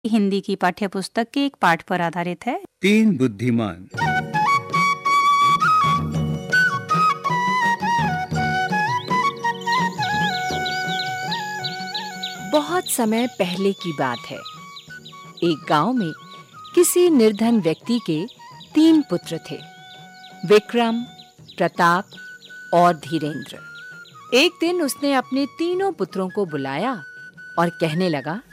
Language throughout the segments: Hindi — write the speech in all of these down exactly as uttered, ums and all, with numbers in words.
हिंदी की पाठ्य पुस्तक के एक पाठ पर आधारित है। तीन बुद्धिमान। बहुत समय पहले की बात है। एक गांव में किसी निर्धन व्यक्ति के तीन पुत्र थे, विक्रम, प्रताप और धीरेंद्र। एक दिन उसने अपने तीनों पुत्रों को बुलाया और कहने लगा,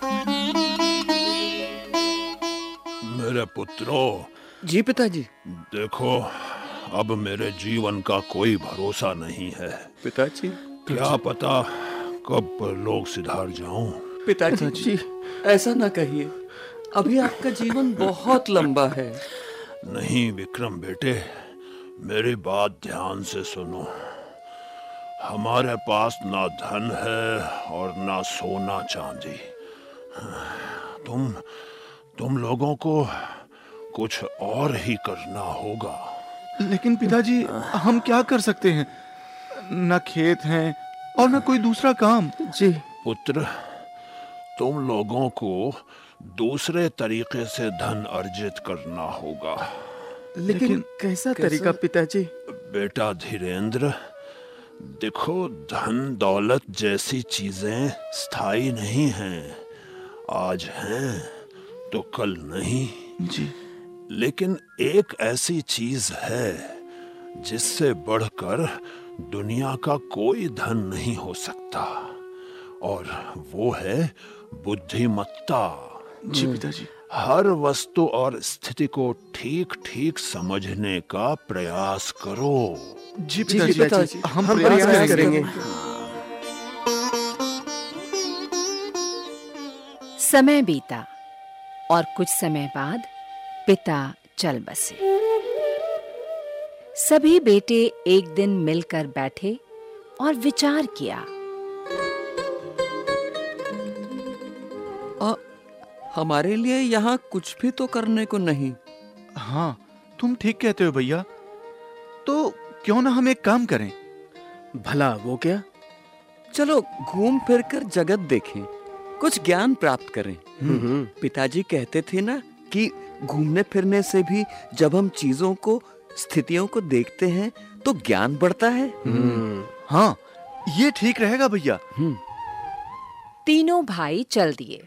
मेरे पुत्रों। जी पिताजी। देखो, अब मेरे जीवन का कोई भरोसा नहीं है। पिताजी, क्या पता कब लोग सिधार जाऊं। पिताजी जी, ऐसा ना कहिए। अभी आपका जीवन बहुत लंबा है। नहीं विक्रम बेटे, मेरी बात ध्यान से सुनो। हमारे पास ना धन है और ना सोना चांदी। तुम तुम लोगों को कुछ और ही करना होगा। लेकिन पिताजी, हम क्या कर सकते हैं? न खेत हैं और न कोई दूसरा काम। जी पुत्र, तुम लोगों को दूसरे तरीके से धन अर्जित करना होगा। लेकिन, लेकिन कैसा तरीका पिताजी? बेटा धीरेंद्र, देखो, धन दौलत जैसी चीजें स्थायी नहीं हैं। आज हैं तो कल नहीं। जी। लेकिन एक ऐसी चीज है जिससे बढ़कर दुनिया का कोई धन नहीं हो सकता, और वो है बुद्धिमत्ता। जी पिताजी। हर वस्तु और स्थिति को ठीक ठीक समझने का प्रयास करो। जी पिताजी, जी, पिताजी हम, हम प्रयास, प्रयास करेंगे, करेंगे। समय बीता और कुछ समय बाद पिता चल बसे। सभी बेटे एक दिन मिलकर बैठे और विचार किया। आ, हमारे लिए यहाँ कुछ भी तो करने को नहीं। हाँ, तुम ठीक कहते हो भैया। तो क्यों ना हम एक काम करें? भला वो क्या? चलो घूम फिर कर जगत देखें, कुछ ज्ञान प्राप्त करें। पिताजी कहते थे ना कि घूमने फिरने से भी जब हम चीजों को, स्थितियों को देखते हैं तो ज्ञान बढ़ता है। हाँ, ये ठीक रहेगा भैया। तीनों भाई चल दिए।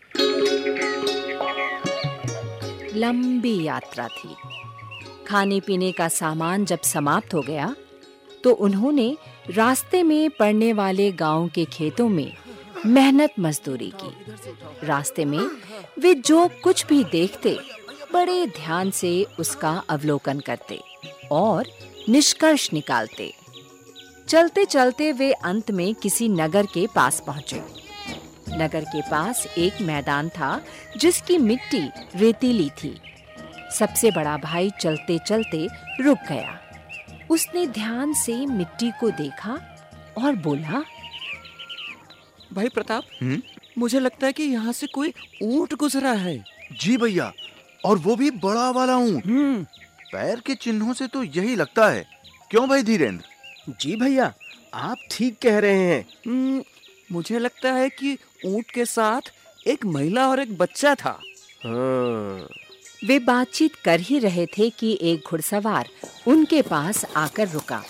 लंबी यात्रा थी। खाने पीने का सामान जब समाप्त हो गया तो उन्होंने रास्ते में पड़ने वाले गांव के खेतों में मेहनत मजदूरी की। रास्ते में वे जो कुछ भी देखते बड़े ध्यान से उसका अवलोकन करते और निष्कर्ष निकालते। चलते चलते वे अंत में किसी नगर के पास पहुंचे। नगर के पास एक मैदान था जिसकी मिट्टी रेतीली थी। सबसे बड़ा भाई चलते चलते रुक गया। उसने ध्यान से मिट्टी को देखा और बोला, भाई प्रताप, मुझे लगता है कि यहाँ से कोई ऊंट गुजरा है। जी भैया, और वो भी बड़ा वाला ऊंट। पैर के चिन्हों से तो यही लगता है। क्यों भाई धीरेंद्र? जी भैया, आप ठीक कह रहे हैं। मुझे लगता है कि ऊंट के साथ एक महिला और एक बच्चा था। हाँ। वे बातचीत कर ही रहे थे कि एक घुड़सवार उनके पास आकर रुका।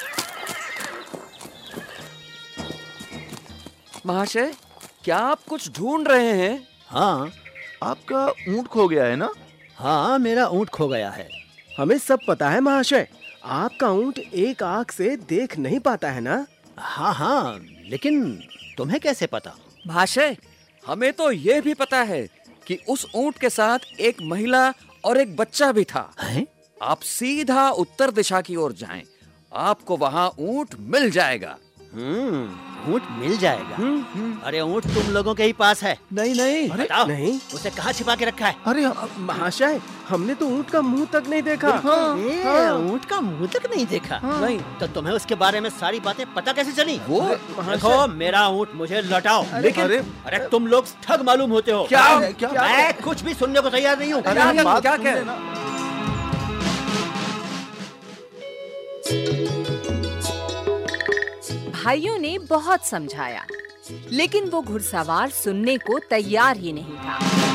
महाशय, क्या आप कुछ ढूंढ रहे हैं? हाँ। आपका ऊंट खो गया है ना? हाँ, मेरा ऊंट खो गया है। हमें सब पता है महाशय। आपका ऊंट एक आंख से देख नहीं पाता है ना? हाँ हाँ, लेकिन तुम्हें कैसे पता? महाशय, हमें तो ये भी पता है कि उस ऊंट के साथ एक महिला और एक बच्चा भी था। है? आप सीधा उत्तर दिशा की ओर जाएं, आपको वहाँ ऊंट मिल जाएगा। हम्म, ऊंट मिल जाएगा। अरे ऊंट तुम लोगों के ही पास है। नहीं नहीं। अरे बताओ, नहीं। उसे कहाँ छिपा के रखा है? अरे महाशय, हमने तो ऊंट का मुंह तक नहीं देखा। हाँ, हाँ। ऊंट का मुंह तक नहीं देखा। हाँ। नहीं तो तुम्हें उसके बारे में सारी बातें पता कैसे चली? वो देखो, मेरा ऊंट मुझे लौटाओ। लेकिन अरे, अरे तुम लोग ठग मालूम होते हो। क्या? क्या? मैं कुछ भी सुनने को तैयार नहीं हूँ। क्या क्या, क्या कह? भाइयों ने बहुत समझाया, लेकिन वो घुड़सवार सुनने को तैयार ही नहीं था।